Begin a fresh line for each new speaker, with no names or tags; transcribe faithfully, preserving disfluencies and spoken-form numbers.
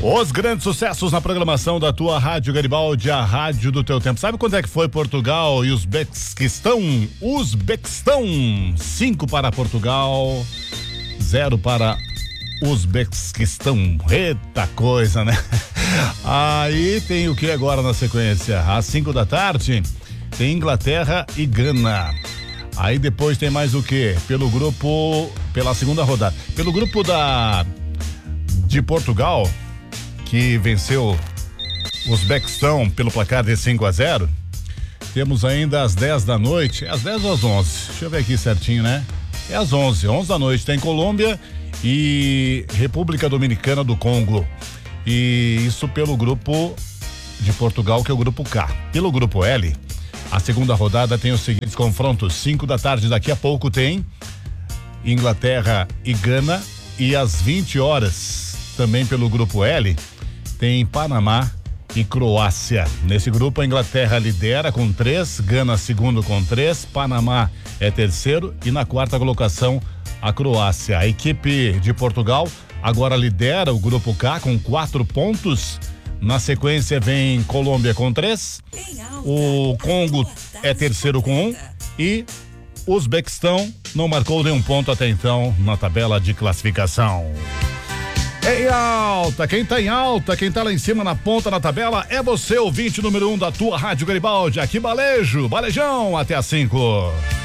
Os grandes sucessos na programação da tua Rádio Garibaldi, a rádio do teu tempo. Sabe quanto é que foi Portugal e Uzbequistão? Uzbequistão, cinco para Portugal, zero para Uzbequistão. Eita coisa, né? Aí tem o que agora na sequência? Às cinco da tarde tem Inglaterra e Gana. Aí depois tem mais o que? Pelo grupo, pela segunda rodada. Pelo grupo da de Portugal, que venceu o Uzbequistão pelo placar de cinco a zero. Temos ainda às dez da noite, é às dez ou às onze? Deixa eu ver aqui certinho, né? É às onze, onze da noite, tem Colômbia e República Dominicana do Congo. E isso pelo grupo de Portugal, que é o grupo K. Pelo grupo L, a segunda rodada tem os seguintes confrontos: cinco da tarde daqui a pouco tem Inglaterra e Gana, e às vinte horas, também pelo grupo L, tem Panamá e Croácia. Nesse grupo a Inglaterra lidera com três, Gana segundo com três, Panamá é terceiro e na quarta colocação a Croácia. A equipe de Portugal agora lidera o grupo K com quatro pontos. Na sequência vem Colômbia com três, o Congo é terceiro com um e o Uzbequistão não marcou nenhum ponto até então na tabela de classificação. Em alta, quem tá em alta, quem tá lá em cima na ponta na tabela é você, ouvinte número um da tua Rádio Garibaldi. Aqui Balejo, Balejão, até às cinco.